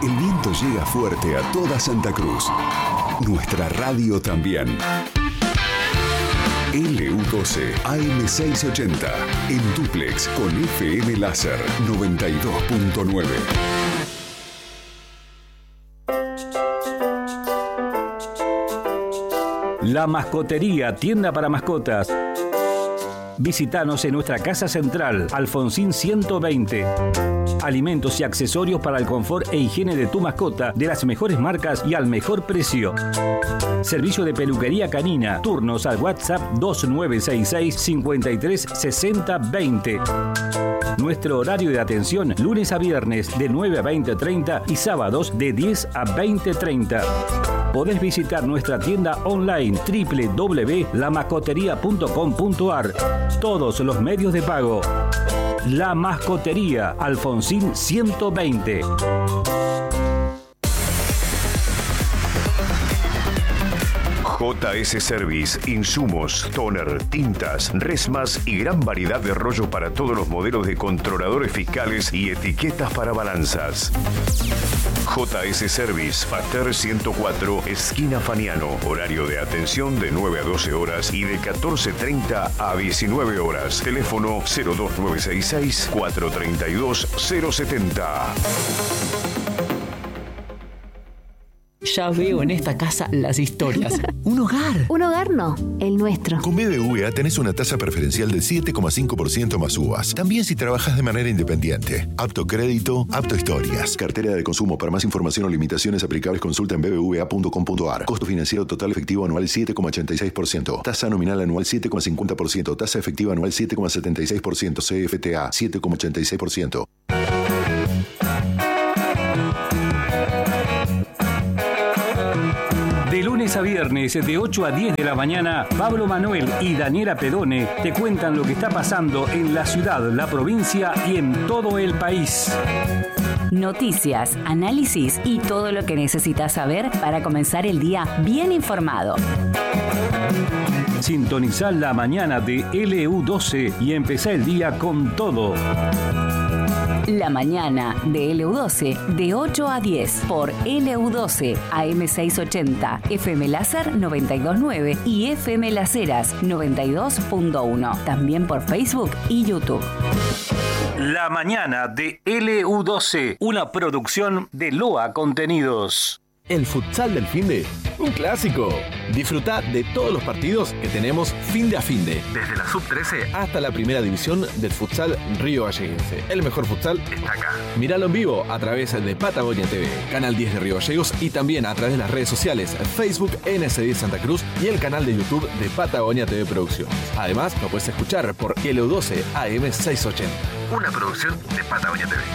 El viento llega fuerte a toda Santa Cruz. Nuestra radio también. LU12 AM680 en dúplex con FM Láser 92.9. La Mascotería, tienda para mascotas. Visítanos en nuestra casa central, Alfonsín 120. Alimentos y accesorios para el confort e higiene de tu mascota de las mejores marcas y al mejor precio. Servicio de peluquería canina. Turnos al WhatsApp 2966 53 60 20. Nuestro horario de atención lunes a viernes de 9 a 20:30 y sábados de 10 a 20:30. Podés visitar nuestra tienda online www.lamascoteria.com.ar. Todos los medios de pago. La Mascotería, Alfonsín 120. JS Service, insumos, toner, tintas, resmas y gran variedad de rollos para todos los modelos de controladores fiscales y etiquetas para balanzas. JS Service, Pater 104, esquina Faniano. Horario de atención de 9 a 12 horas y de 14:30 a 19 horas. Teléfono 02966 432 070. Ya veo en esta casa las historias. Un hogar. Un hogar no, el nuestro. Con BBVA tenés una tasa preferencial del 7,5% más uvas. También si trabajas de manera independiente. Apto crédito, apto historias. Cartera de consumo. Para más información o limitaciones aplicables, consulta en bbva.com.ar. Costo financiero total efectivo anual 7,86%. Tasa nominal anual 7,50%. Tasa efectiva anual 7,76%. CFTA 7,86%. De lunes a viernes, de 8 a 10 de la mañana, Pablo Manuel y Daniela Pedone te cuentan lo que está pasando en la ciudad, la provincia y en todo el país. Noticias, análisis y todo lo que necesitas saber para comenzar el día bien informado. Sintonizá la mañana de LU12 y empezá el día con todo. La mañana de LU12 de 8 a 10 por LU12 AM680, FM Láser 92.9 y FM Laceras 92.1. También por Facebook y YouTube. La mañana de LU12, una producción de Loa Contenidos. El futsal del finde, un clásico. Disfrutá de todos los partidos que tenemos finde a finde. Desde la sub-13 hasta la primera división del futsal Río Galleguense. El mejor futsal está acá. Míralo en vivo a través de Patagonia TV, Canal 10 de Río Gallegos y también a través de las redes sociales Facebook NS10 Santa Cruz y el canal de YouTube de Patagonia TV Producciones. Además, lo puedes escuchar por LU12 AM680. Una producción de Patagonia TV.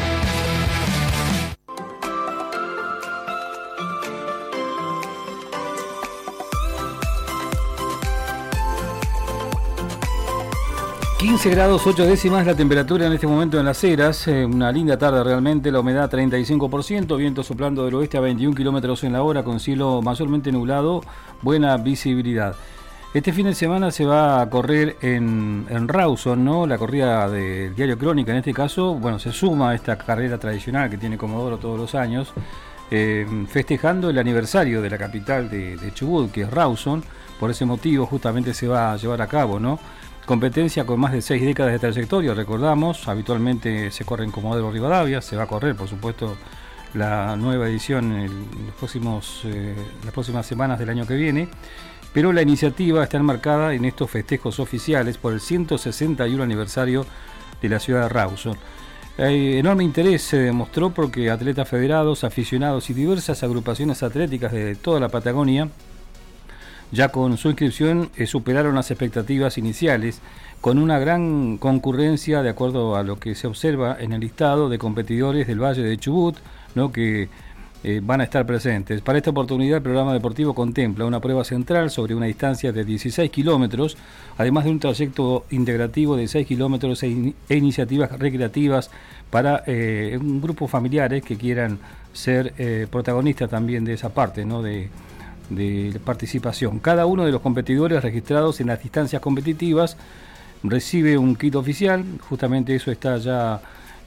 15 grados 8 décimas la temperatura en este momento en Las Heras, una linda tarde realmente, la humedad 35%, viento soplando del oeste a 21 kilómetros en la hora con cielo mayormente nublado, buena visibilidad. Este fin de semana se va a correr en Rawson, ¿no? La corrida del Diario Crónica en este caso, bueno, se suma a esta carrera tradicional que tiene Comodoro todos los años, festejando el aniversario de la capital de Chubut, que es Rawson. Por ese motivo justamente se va a llevar a cabo, ¿no? Competencia con más de 6 décadas de trayectoria, recordamos, habitualmente se corre en Comodoro Rivadavia, se va a correr, por supuesto, la nueva edición en las próximas semanas del año que viene, pero la iniciativa está enmarcada en estos festejos oficiales por el 161 aniversario de la ciudad de Rawson. Enorme interés se demostró porque atletas federados, aficionados y diversas agrupaciones atléticas de toda la Patagonia ya con su inscripción superaron las expectativas iniciales, con una gran concurrencia de acuerdo a lo que se observa en el listado de competidores del Valle de Chubut, ¿no? Que van a estar presentes. Para esta oportunidad el programa deportivo contempla una prueba central sobre una distancia de 16 kilómetros, además de un trayecto integrativo de 6 kilómetros e iniciativas recreativas para un grupo familiares que quieran ser protagonistas también de esa parte, ¿no? de participación. Cada uno de los competidores registrados en las distancias competitivas recibe un kit oficial, justamente eso está ya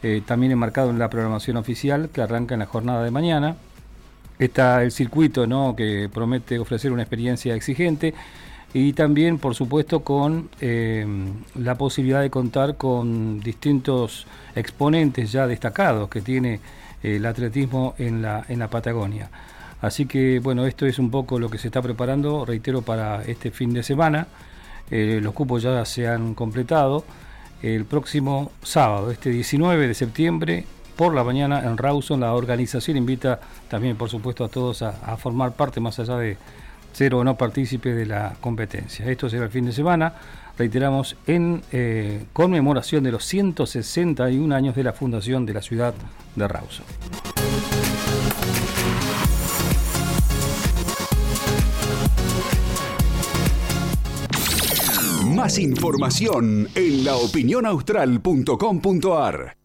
también enmarcado en la programación oficial que arranca en la jornada de mañana. Está el circuito, ¿no?, que promete ofrecer una experiencia exigente y también, por supuesto, con la posibilidad de contar con distintos exponentes ya destacados que tiene el atletismo en la Patagonia. Así que, bueno, esto es un poco lo que se está preparando, reitero, para este fin de semana. Los cupos ya se han completado. El próximo sábado, este 19 de septiembre, por la mañana en Rawson, la organización invita también, por supuesto, a todos a formar parte, más allá de ser o no partícipe de la competencia. Esto será el fin de semana, reiteramos, en conmemoración de los 161 años de la fundación de la ciudad de Rawson. Más información en laopinionaustral.com.ar.